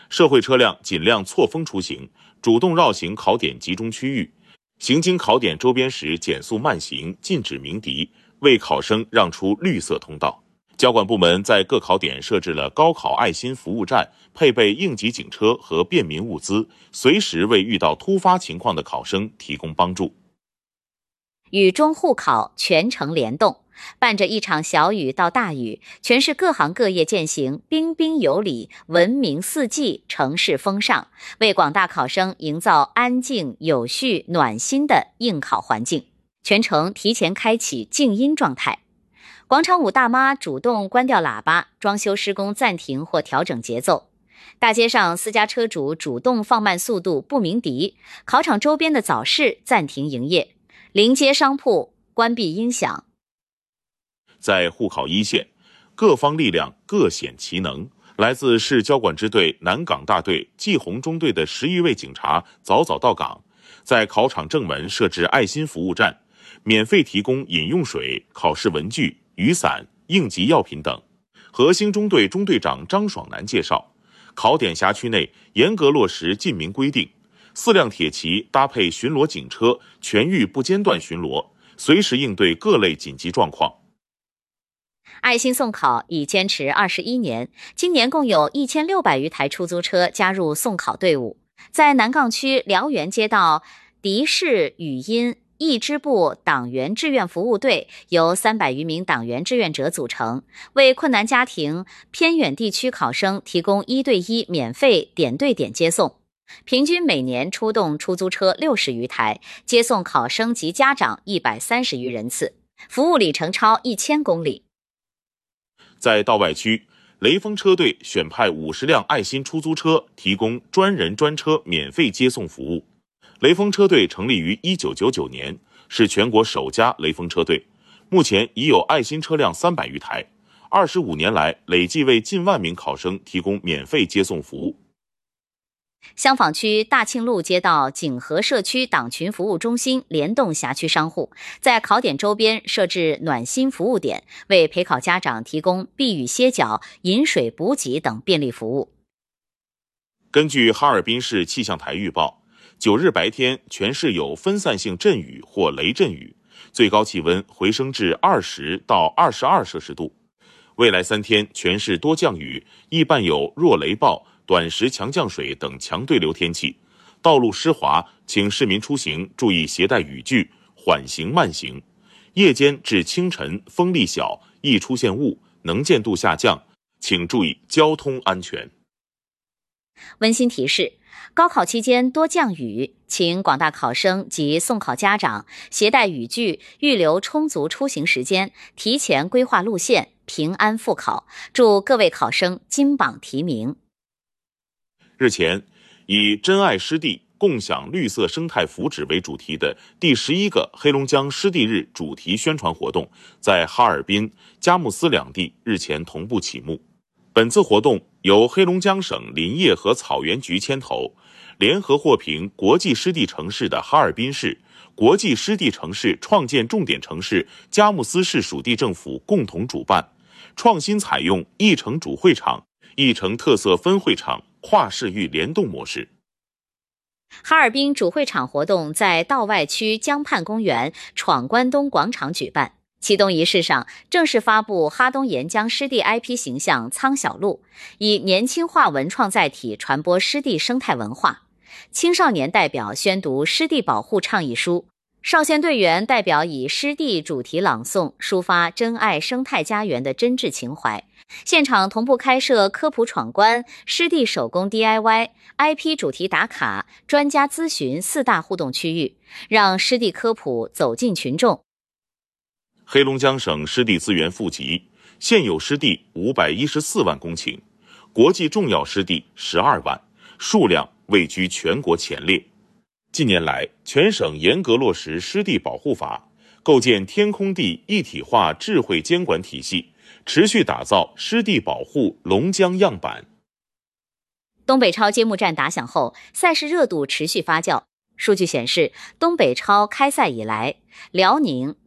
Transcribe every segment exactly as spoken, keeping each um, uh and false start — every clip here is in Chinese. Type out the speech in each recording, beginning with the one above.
社会车辆尽量错峰出行，主动绕行考点集中区域，行经考点周边时减速慢行，禁止鸣笛，为考生让出绿色通道。交管部门在各考点设置了高考爱心服务站，配备应急警车和便民物资，随时为遇到突发情况的考生提供帮助。 雨中护考全程联动，伴着一场小雨到大雨，全市各行各业践行彬彬有礼、文明四季、城市风尚，为广大考生营造安静、有序、暖心的应考环境。全程提前开启静音状态。广场舞大妈主动关掉喇叭，装修施工暂停或调整节奏。大街上私家车主主动放慢速度不鸣笛，考场周边的早市暂停营业，临街商铺关闭音响。 在护考一线，各方力量各显其能。来自市交管支队南岗大队、蓟洪中队的十余位警察早早到岗，在考场正门设置爱心服务站，免费提供饮用水、考试文具、雨伞、应急药品等。和兴中队中队长张爽南介绍，考点辖区内严格落实禁鸣规定，四辆铁骑搭配巡逻警车，全域不间断巡逻，随时应对各类紧急状况。 爱心送考已坚持二十一年，今年共有一千六百余台出租车加入送考队伍。在南岗区辽源街道迪氏语音一支部党员志愿服务队由三百余名党员志愿者组成，为困难家庭、偏远地区考生提供一对一免费点对点接送，平均每年出动出租车六十余台，接送考生及家长一百三十余人次，服务里程超一千公里。 在道外区，雷锋车队选派五十辆爱心出租车，提供专人专车免费接送服务。雷锋车队成立于一九九九年，是全国首家雷锋车队，目前已有爱心车辆三百余台，二十五年来累计为近万名考生提供免费接送服务。 香坊区大庆路街道景和社区党群服务中心联动辖区商户，在考点周边设置暖心服务点，为陪考家长提供避雨歇脚、饮水补给等便利服务。 根据哈尔滨市气象台预报，九日白天全市有分散性阵雨或雷阵雨，最高气温回升至二十到二十二摄氏度。未来三天全市多降雨，易伴有弱雷暴、短时强降水等强对流天气，道路湿滑，请市民出行注意携带雨具，缓行慢行。夜间至清晨风力小，易出现雾，能见度下降，请注意交通安全。 温馨提示：高考期间多降雨，请广大考生及送考家长携带雨具，预留充足出行时间，提前规划路线，平安复考。祝各位考生金榜题名。 日前，以珍爱湿地，共享绿色生态福祉为主题的第十一个黑龙江湿地日主题宣传活动，在哈尔滨、佳木斯两地日前同步启幕。本次活动由黑龙江省林业和草原局牵头，联合获评国际湿地城市的哈尔滨市、国际湿地城市创建重点城市佳木斯市属地政府共同主办，创新采用一城主会场、一城特色分会场跨市域联动模式。 哈尔滨主会场活动在道外区江畔公园闯关东广场举办。启动仪式上，正式发布哈东沿江湿地 I P 形象苍小路，以年轻化文创载体传播湿地生态文化。青少年代表宣读湿地保护倡议书，少先队员代表以湿地主题朗诵，抒发珍爱生态家园的真挚情怀。现场同步开设科普闯关、湿地手工 D I Y、I P 主题打卡、专家咨询四大互动区域，让湿地科普走进群众。 黑龙江省湿地资源富集，现有湿地五百一十四万公顷，国际重要湿地十二万，数量位居全国前列。近年来，全省严格落实湿地保护法，构建天空地一体化智慧监管体系，持续打造湿地保护龙江样板。 东北超揭幕战打响后，赛事热度持续发酵。数据显示，东北超开赛以来，辽宁、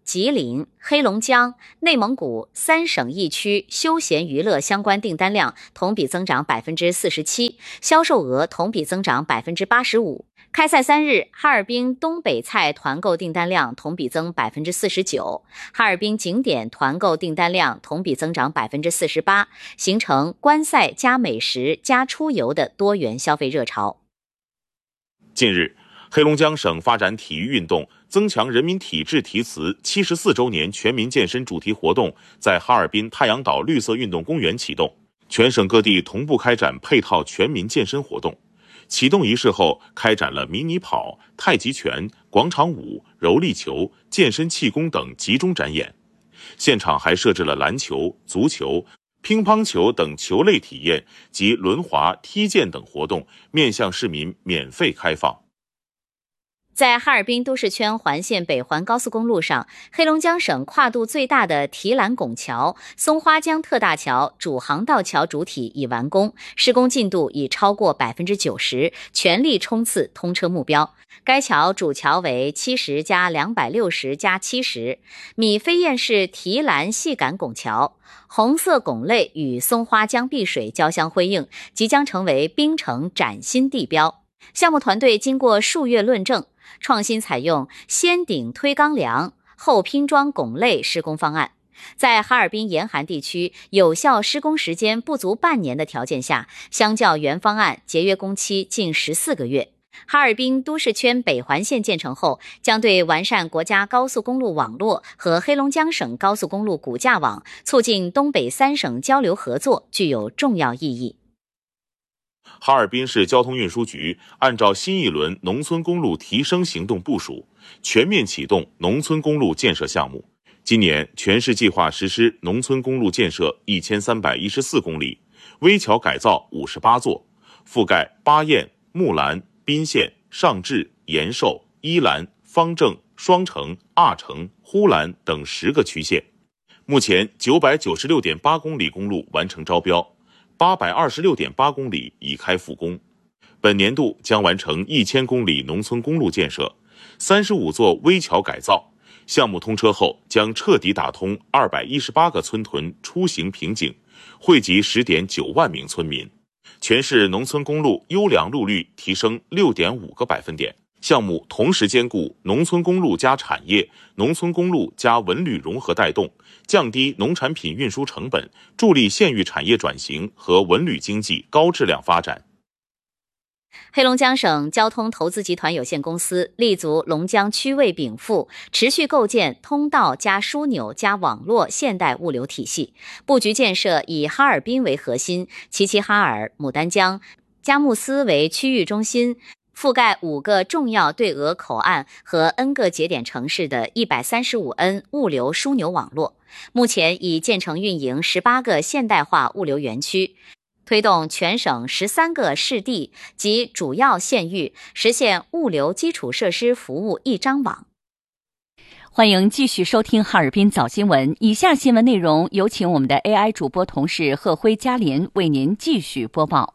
吉林、黑龙江、内蒙古三省一区休闲娱乐相关订单量同比增长 百分之四十七， 销售额同比增长 百分之八十五。开赛三日，哈尔滨东北菜团购订单量同比增 百分之四十九， 哈尔滨景点团购订单量同比增长 百分之四十八， 形成观赛加美食加出游的多元消费热潮。 近日，黑龙江省发展体育运动、增强人民体质题词七十四周年全民健身主题活动在哈尔滨太阳岛绿色运动公园启动，全省各地同步开展配套全民健身活动。启动仪式后，开展了迷你跑、太极拳、广场舞、柔力球、健身气功等集中展演。现场还设置了篮球、足球、乒乓球等球类体验及轮滑、踢毽等活动，面向市民免费开放。 在哈尔滨都市圈环线北环高速公路上，黑龙江省跨度最大的提篮拱桥松花江特大桥主航道桥主体已完工，施工进度已超过 百分之九十， 全力冲刺通车目标。该桥主桥为七十加两百六十加七十米飞燕式提篮细杆拱桥，红色拱类与松花江碧水交相辉映，即将成为冰城崭新地标。项目团队经过数月论证，创新采用先顶推钢梁后拼装拱类施工方案，在哈尔滨严寒地区有效施工时间不足半年的条件下，相较原方案节约工期近十四个月。哈尔滨都市圈北环线建成后，将对完善国家高速公路网络和黑龙江省高速公路骨架网，促进东北三省交流合作具有重要意义。 哈尔滨市交通运输局按照新一轮农村公路提升行动部署，全面启动农村公路建设项目。今年全市计划实施农村公路建设一千三百一十四公里，危桥改造五十八座，覆盖巴彦、木兰、宾县、上治、延寿、伊兰、方正、双城、阿城、呼兰等十个区县。目前九百九十六点八公里公路完成招标，八百二十六点八公里已开复工。本年度将完成一千公里农村公路建设，三十五座危桥改造。项目通车后，将彻底打通二百一十八个村屯出行瓶颈，惠及 十点九万名村民。全市农村公路优良路率提升 六点五个百分点。项目同时兼顾农村公路加产业、农村公路加文旅融合带动，降低农产品运输成本，助力县域产业转型和文旅经济高质量发展。 黑龙江省交通投资集团有限公司立足龙江区卫禀赋，持续构建通道加枢纽加网络现代物流体系，布局建设以哈尔滨为核心，齐齐哈尔、牡丹江、佳木斯为区域中心，覆盖五个重要对俄口岸和 N 个节点城市的 一百三十五 N 物流枢纽网络。目前已建成运营十八个现代化物流园区，推动全省十三个市地及主要县域实现物流基础设施服务一张网。 欢迎继续收听哈尔滨早新闻，以下新闻内容有请我们的 A I 主播同事贺辉、嘉林为您继续播报。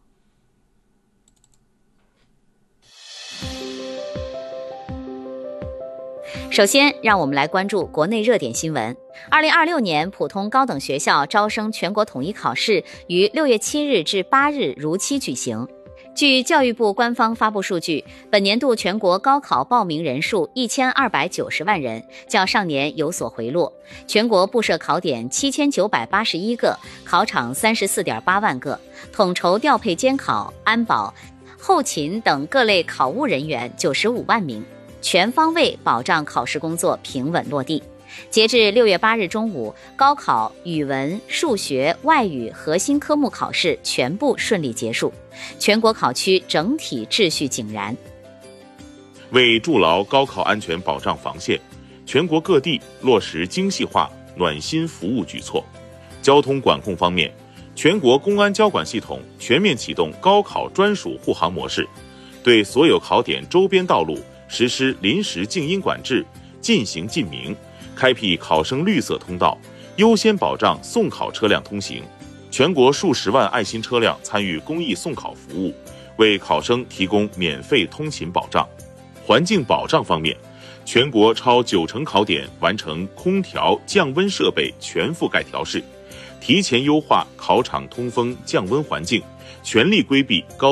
首先，让我们来关注国内热点新闻。二零二六年普通高等学校招生全国统一考试于六月七日至八日如期举行。据教育部官方发布数据，本年度全国高考报名人数一千二百九十万人，较上年有所回落。全国布设考点七千九百八十一个，考场三十四点八万个，统筹调配监考、安保、后勤等各类考务人员九十五万名，全方位保障考试工作平稳落地。截至六月八日中午，高考语文、数学、外语核心科目考试全部顺利结束，全国考区整体秩序井然。 为筑牢高考安全保障防线，全国各地落实精细化暖心服务举措。交通管控方面，全国公安交管系统全面启动高考专属护航模式，对所有考点周边道路实施临时静音管制，禁行禁鸣，开辟考生绿色通道，优先保障送考车辆通行。全国数十万爱心车辆参与公益送考服务，为考生提供免费通勤保障。环境保障方面， 全国超九成考点完成空调降温设备全覆盖调试，提前优化考场通风降温环境，全力规避高